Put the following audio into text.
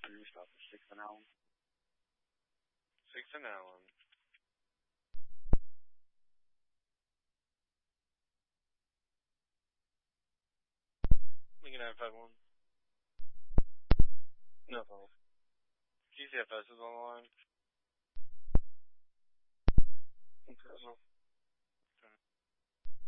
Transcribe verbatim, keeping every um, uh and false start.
produced off of sixth and Allen. sixth and Allen. Lincoln nine five one. No phone. G C F S is on the line.